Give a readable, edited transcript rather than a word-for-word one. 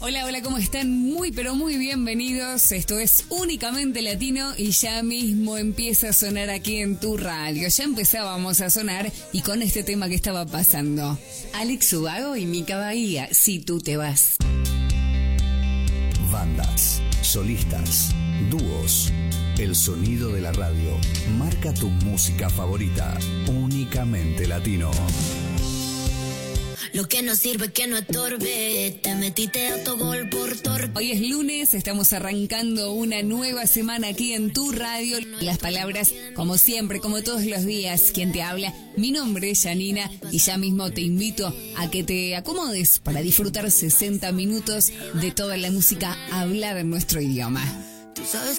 Hola, hola, ¿cómo están? Muy, pero muy bienvenidos. Esto es Únicamente Latino y ya mismo empieza a sonar aquí en tu radio. Ya empezábamos a sonar y con este tema que estaba pasando. Alex Ubago y Mica Bahía, Si tú te vas. Bandas, solistas, dúos. El sonido de la radio. Marca tu música favorita. Únicamente Latino. Lo que no sirve que no estorbe. Te metiste autogol por torpe. Hoy es lunes, estamos arrancando una nueva semana aquí en tu radio. Las palabras, como siempre, como todos los días, quien te habla. Mi nombre es Janina y ya mismo te invito a que te acomodes para disfrutar 60 minutos de toda la música hablada en nuestro idioma. Tú sabes